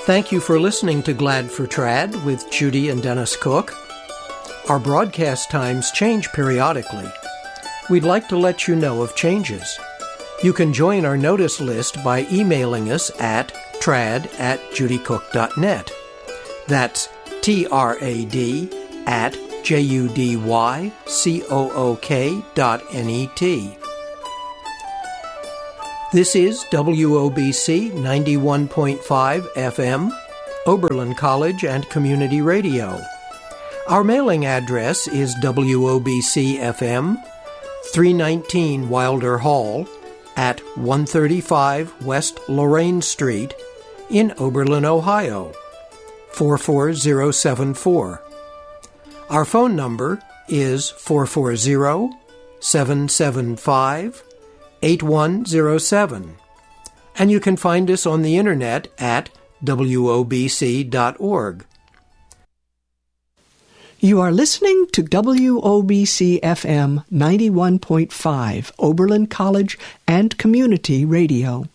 Thank you for listening to Glad for Trad with Judy and Dennis Cook. Our broadcast times change periodically. We'd like to let you know of changes. You can join our notice list by emailing us at trad@judycook.net. That's trad@judycook.net. This is WOBC 91.5 FM, Oberlin College and Community Radio. Our mailing address is WOBC FM, 319 Wilder Hall, at 135 West Lorraine Street in Oberlin, Ohio, 44074. Our phone number is 440-775-8107, and you can find us on the internet at wobc.org. You are listening to WOBC FM 91.5 Oberlin College and Community Radio.